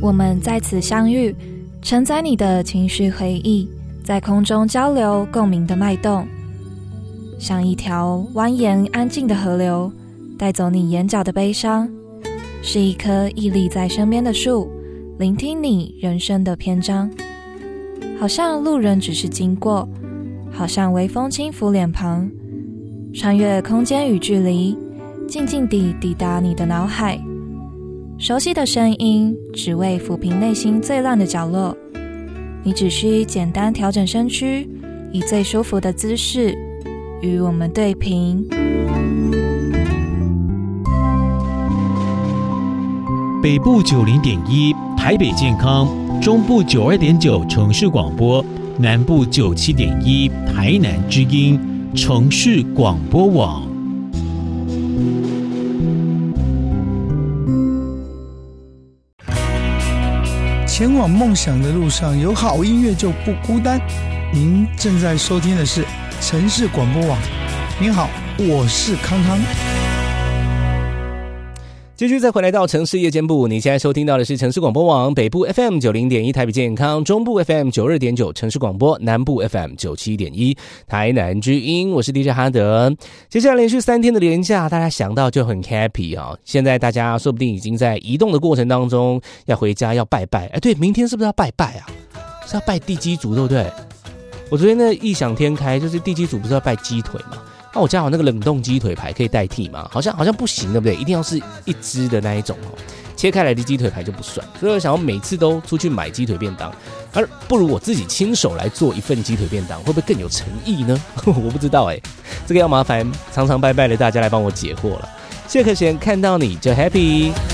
我们在此相遇，承载你的情绪回忆，在空中交流共鸣的脉动，像一条蜿蜒安静的河流，带走你眼角的悲伤，是一棵屹立在身边的树，聆听你人生的篇章。好像路人只是经过，好像微风轻拂脸庞，穿越空间与距离，静静地抵达你的脑海。熟悉的声音，只为抚平内心最乱的角落。你只需简单调整身躯，以最舒服的姿势与我们对平。 北部90.1台北健康，中部92.9城市广播，南部97.1台南之音城市广播网。 前往梦想的路上，有好音乐就不孤单。您正在收听的是城市广播网。您好，我是康康。 继续再回来到城市夜间部，你现在收听到的是城市广播网，北部 FM 90.1台北健康，中部 FM 92.9城市广播，南部 FM 97.1台南之音，我是 DJ 哈德。接下来连续3天的连假，大家想到就很 happy 啊！现在大家说不定已经在移动的过程当中，要回家要拜拜。对，明天是不是要拜拜啊？是要拜地基主，对不对？我昨天呢异想天开，就是地基主不是要拜鸡腿吗？那我家有那个冷冻鸡腿排可以代替吗？好像不行，对不对？一定要是一只的那一种哦，切开来的鸡腿排就不算。所以我想要每次都出去买鸡腿便当，而不如我自己亲手来做一份鸡腿便当，会不会更有诚意呢？我不知道这个要麻烦常常拜拜的大家来帮我解惑了。谢可贤看到你就 happy。